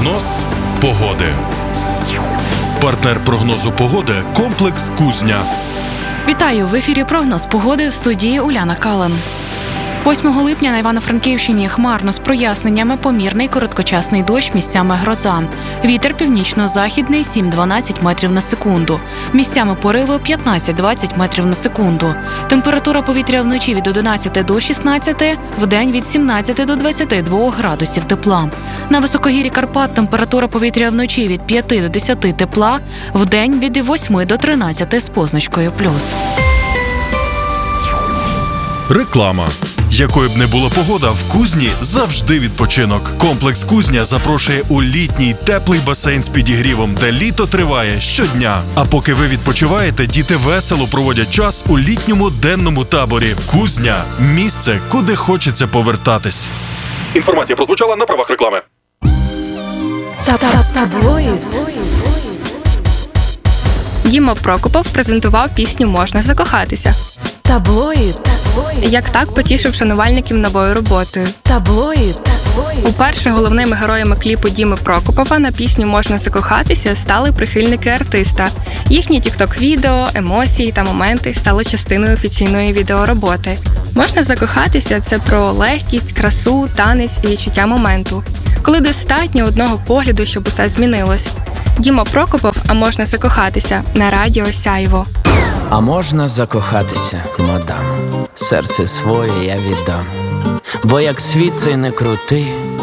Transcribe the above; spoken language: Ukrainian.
Прогноз погоди. Партнер прогнозу погоди – комплекс «Кузня». Вітаю! В ефірі прогноз погоди в студії Уляна Кален. 8 липня на Івано-Франківщині хмарно з проясненнями, помірний короткочасний дощ, місцями гроза. Вітер північно-західний 7-12 метрів на секунду. Місцями пориви 15-20 метрів на секунду. Температура повітря вночі від 11 до 16, вдень від 17 до 22 градусів тепла. На високогір'ї Карпат температура повітря вночі від 5 до 10 тепла, вдень від 8 до 13 з позначкою плюс. Реклама. Якою б не була погода, в Кузні завжди відпочинок. Комплекс «Кузня» запрошує у літній теплий басейн з підігрівом, де літо триває щодня. А поки ви відпочиваєте, діти весело проводять час у літньому денному таборі. Кузня – місце, куди хочеться повертатись. Інформація прозвучала на правах реклами. Таблоїд. Діма Прокопов презентував пісню «Можна закохатися». Таблоїд. Як так потішив шанувальників новою роботою. Таблоїд. Уперше головними героями кліпу Діми Прокопова на пісню «Можна закохатися» стали прихильники артиста. Їхні тікток-відео, емоції та моменти стали частиною офіційної відеороботи. «Можна закохатися» – це про легкість, красу, танець і відчуття моменту. Коли достатньо одного погляду, щоб усе змінилось. Діма Прокопов «А можна закохатися» на радіо Сяйво. А можна закохатися, мадам, серце своє я віддам, бо як світ цей не крутий,